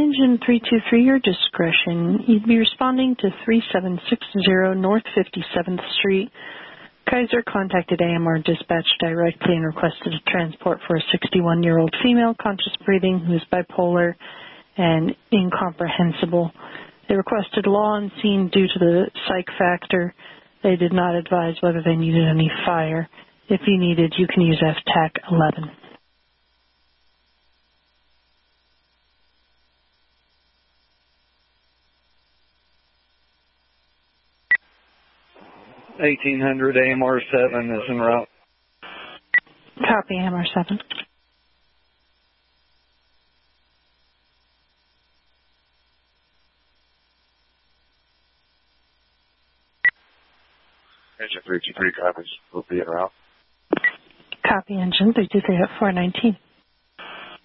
Engine 323, your discretion. You'd be responding to 3760 North 57th Street. Kaiser contacted AMR dispatch directly and requested a transport for a 61-year-old female, conscious breathing, who is bipolar and incomprehensible. They requested law on scene due to the psych factor. They did not advise whether they needed any fire. If you needed, you can use FTAC 11. $1,800 AMR 7 is en route. Copy, AMR 7. Engine 323 copies. Will be en route. Copy, Engine 323 at 419.